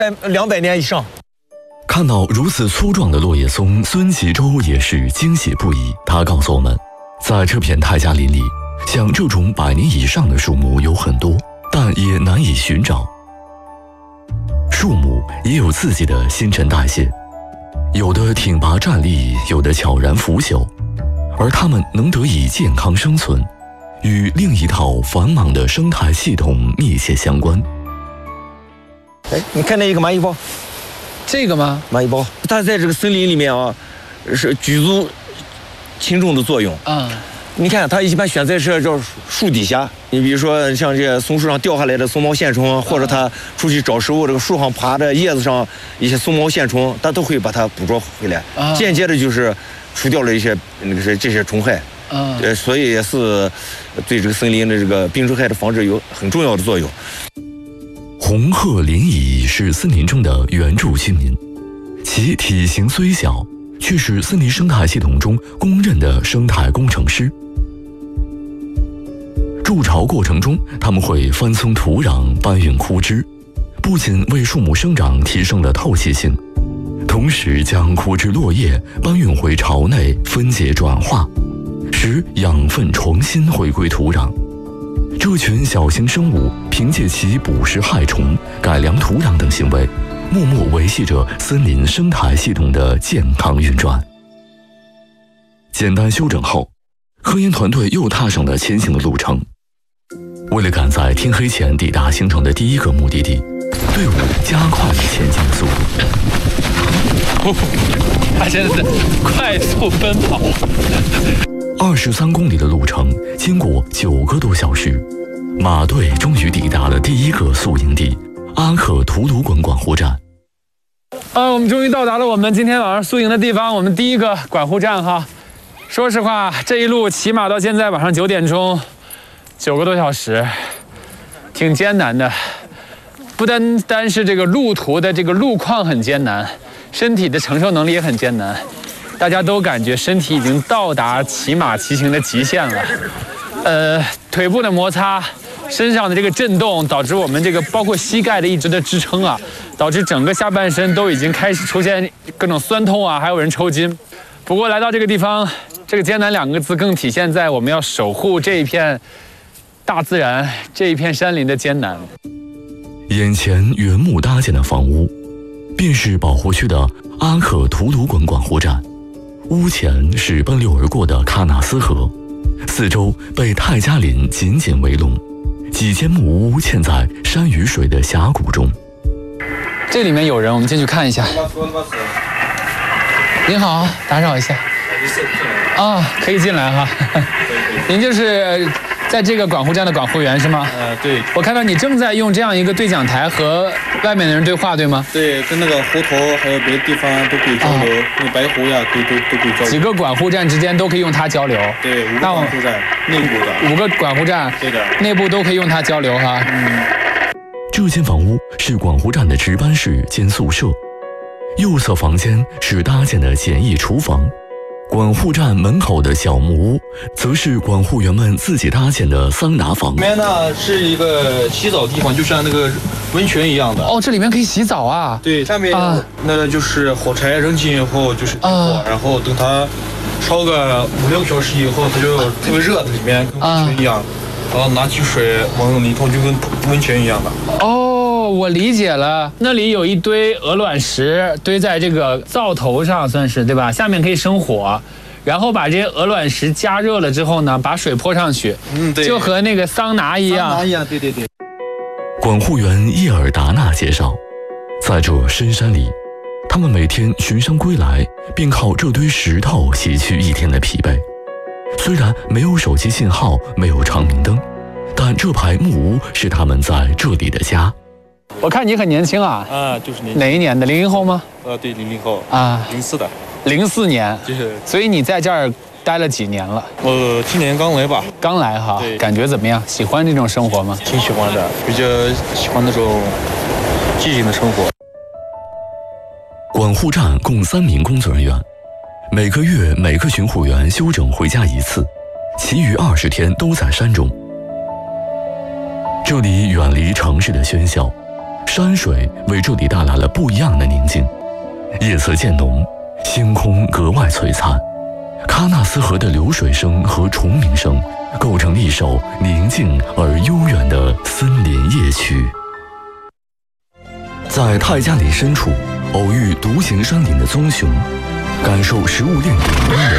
200年以上。 看到如此粗壮的落叶松，孙吉洲也是惊喜不已。他告诉我们，在这片泰加林里，像这种100年以上的树木有很多，但也难以寻找。树木也有自己的新陈代谢，有的挺拔站立，有的悄然腐朽，而它们能得以健康生存，与另一套繁忙的生态系统密切相关。 你看那一个蚂蚁包， 这个吗？ 蚂蚁包，它在这个森林里面啊，是举足轻重的作用。你看，它一般选在这叫树底下。你比如说，像这松树上掉下来的松毛线虫，或者它出去找食物，这个树上爬的叶子上一些松毛线虫，它都会把它捕捉回来，间接的就是除掉了一些这些虫害。所以也是对这个森林的这个病虫害的防治有很重要的作用。 红褐林蚁是森林中的原住居民，其体型虽小，却是森林生态系统中公认的生态工程师。筑巢过程中，它们会翻松土壤，搬运枯枝，不仅为树木生长提升了透气性，同时将枯枝落叶搬运回巢内分解转化，使养分重新回归土壤。这群小型生物凭借其捕食害虫、改良土壤等行为，默默维系着森林生态系统的健康运转。简单休整后，科研团队又踏上了前行的路程。为了赶在天黑前抵达行程的第一个目的地，队伍加快了前进的速度。 他真的是快速奔跑。 23公里的路程，经过9个多小时，马队终于抵达了第一个宿营地——阿克图鲁滚管护站。 我们终于到达了我们今天晚上宿营的地方，我们第一个管护站哈。说实话，这一路骑马到现在晚上9点钟，9个多小时，挺艰难的。不单是这个路途的这个路况很艰难，身体的承受能力也很艰难。大家都感觉身体已经到达骑马骑行的极限了。腿部的摩擦，身上的这个震动，导致我们这个包括膝盖的一直的支撑啊，导致整个下半身都已经开始出现各种酸痛啊，还有人抽筋。不过来到这个地方，这个艰难2个字更体现在我们要守护这一片大自然、这一片山林的艰难。 眼前原木搭建的房屋，便是保护区的阿克图鲁滚管护站。屋前是奔流而过的喀纳斯河，四周被泰加林紧紧围拢，几间木屋嵌在山与水的峡谷中。 这里面有人，我们进去看一下。您好，打扰一下。可以进来哈。您就是在这个管护站的管护员是吗？ 对。 我看到你正在用这样一个对讲台和外面的人对话，对吗？ 对，跟那个湖头还有别的地方都可以交流，那个白湖呀，都可以交流。 几个管护站之间都可以用它交流。 对，5个管护站，内部的。 5个管护站， 对的， 内部都可以用它交流哈。 这间房屋是管护站的值班室兼宿舍，右侧房间是搭建的简易厨房。管护站门口的小木屋，则是管护员们自己搭建的桑拿房。 里面呢是一个洗澡地方，就像那个温泉一样的。 这里面可以洗澡啊？ 对，下面那就是火柴扔进以后就是火，然后等它烧个5-6个小时以后，它就特别热的，里面跟温泉一样。然后拿起水往里头，就跟温泉一样的。 我理解了，那里有一堆鹅卵石堆在这个灶头上，算是对吧？下面可以生火，然后把这些鹅卵石加热了之后呢，把水泼上去， 对， 就和那个桑拿一样。 桑拿一样，对。 管护员叶尔达纳介绍，在这深山里，他们每天巡山归来，便靠这堆石头洗去一天的疲惫。虽然没有手机信号，没有长明灯，但这排木屋是他们在这里的家。 我看你很年轻啊！ 就是年轻。 哪一年的？00后吗？ 对，00后04的。 04年。 就是。 所以你在这儿待了几年了？ 今年刚来吧。 刚来哈。 对。 感觉怎么样？喜欢这种生活吗？ 挺喜欢的，比较喜欢那种寂静的生活。 管护站共3名工作人员，每个月每个巡护员休整回家1次，其余20天都在山中。这里远离城市的喧嚣， 山水为这里带来了不一样的宁静。夜色渐浓，星空格外璀璨，喀纳斯河的流水声和虫鸣声构成一首宁静而悠远的森林夜曲。在泰加林深处偶遇独行山林的棕熊，感受食物链顶端的